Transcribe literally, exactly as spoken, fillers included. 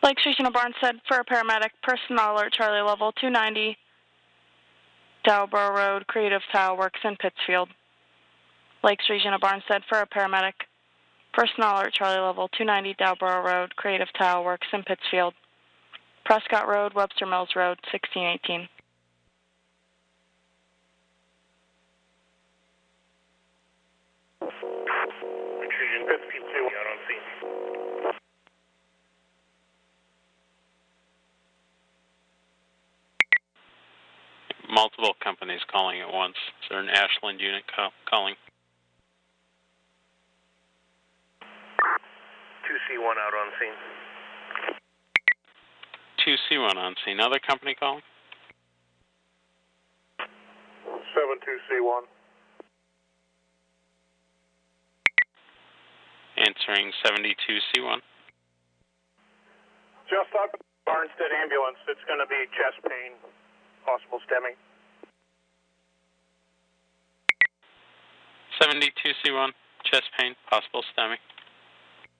Lakes Regional Barnstead for a paramedic. Personnel alert Charlie level two ninety. Dowborough Road, Creative Tile Works in Pittsfield. Lakes Regional Barnstead for a paramedic. Personnel alert Charlie level two ninety. Dowborough Road, Creative Tile Works in Pittsfield. Prescott Road, Webster Mills Road, sixteen eighteen. fifty-two out on scene. Multiple companies calling at once. Is there an Ashland unit call calling? two C one out on scene. two C one on scene. Other company calling? seven two C one. Answering seventy-two C one. Just up at Barnstead ambulance. It's going to be chest pain, possible stemming. seventy-two C one, chest pain, possible stemming.